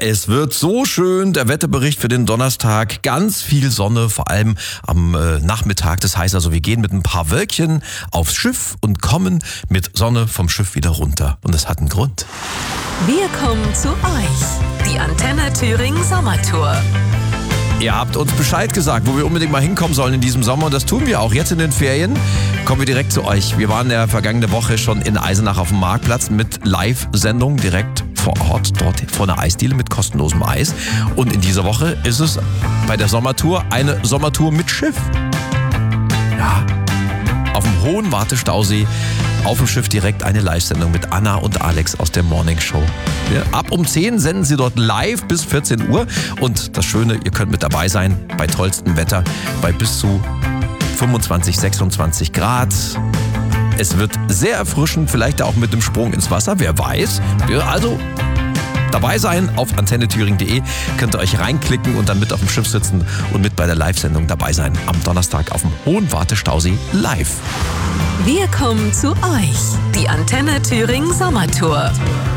es wird so schön. Der Wetterbericht für den Donnerstag. Ganz viel Sonne, vor allem am Nachmittag. Das heißt also, wir gehen mit ein paar Wölkchen aufs Schiff und kommen mit Sonne vom Schiff wieder runter. Und das hat einen Grund. Wir kommen zu euch. Die Antenne Thüringen Sommertour. Ihr habt uns Bescheid gesagt, wo wir unbedingt mal hinkommen sollen in diesem Sommer. Und das tun wir auch. Jetzt in den Ferien kommen wir direkt zu euch. Wir waren ja vergangene Woche schon in Eisenach auf dem Marktplatz mit Live-Sendung direkt vor Ort, dort vor einer Eisdiele mit kostenlosem Eis. Und in dieser Woche ist es bei der Sommertour eine Sommertour mit Schiff. Ja, auf dem Hohen Wartestausee, auf dem Schiff direkt eine Live-Sendung mit Anna und Alex aus der Morning Show. Ja, ab um 10 senden sie dort live bis 14 Uhr. Und das Schöne, ihr könnt mit dabei sein bei tollstem Wetter, bei bis zu 25, 26 Grad. Es wird sehr erfrischend, vielleicht auch mit einem Sprung ins Wasser, wer weiß. Also dabei sein auf antennethüringen.de, könnt ihr euch reinklicken und dann mit auf dem Schiff sitzen und mit bei der Live-Sendung dabei sein. Am Donnerstag auf dem Hohen Wartestausee live. Wir kommen zu euch. Die Antenne Thüringen Sommertour.